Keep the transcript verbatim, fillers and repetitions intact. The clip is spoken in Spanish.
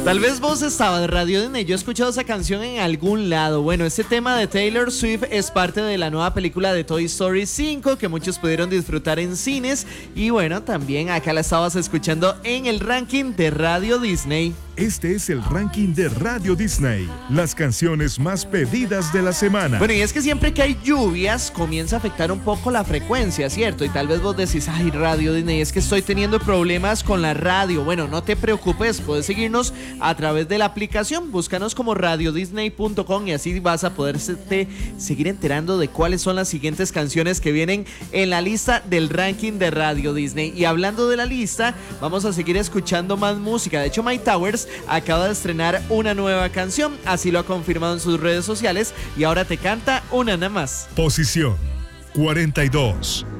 Tal vez vos estabas de Radio Disney, yo he escuchado esa canción en algún lado. Bueno, este tema de Taylor Swift es parte de la nueva película de Toy Story cinco que muchos pudieron disfrutar en cines. Y bueno, también acá la estabas escuchando en el ranking de Radio Disney. Este es el ranking de Radio Disney, las canciones más pedidas de la semana. Bueno, y es que siempre que hay lluvias comienza a afectar un poco la frecuencia, ¿cierto? Y tal vez vos decís, ay, Radio Disney, es que estoy teniendo problemas con la radio. Bueno, no te preocupes, puedes seguirnos a través de la aplicación, búscanos como radio disney punto com y así vas a poder seguir enterando de cuáles son las siguientes canciones que vienen en la lista del ranking de Radio Disney. Y hablando de la lista, vamos a seguir escuchando más música. De hecho, My Towers acaba de estrenar una nueva canción, así lo ha confirmado en sus redes sociales y ahora te canta una nada más. Posición cuarenta y dos.